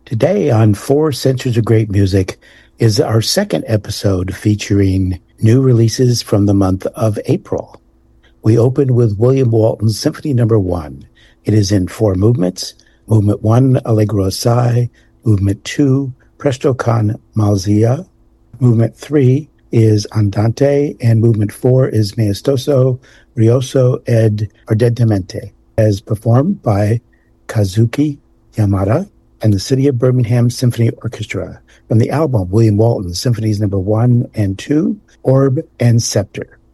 Today on 4 Centuries of Great Music is our second episode featuring new releases from the month of April. We opened with William Walton's Symphony No. 1. It is in 4 movements. Movement 1, Allegro assai. Movement 2, Presto con Malzia. Movement 3 is Andante. And Movement 4 is Maestoso, Rioso ed Ardentemente, as performed by Kazuki Yamada and the City of Birmingham Symphony Orchestra from the album William Walton Symphonies No. 1 and 2, Orb and Scepter.